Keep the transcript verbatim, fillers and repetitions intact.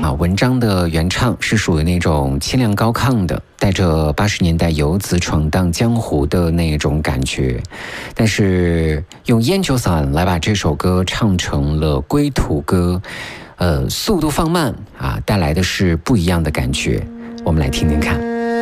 啊，文章的原唱是属于那种清亮高亢的，带着八十年代游子闯荡江湖的那种感觉，但是用烟酒嗓来把这首歌唱成了归途歌，呃，速度放慢啊，带来的是不一样的感觉。我们来听听看。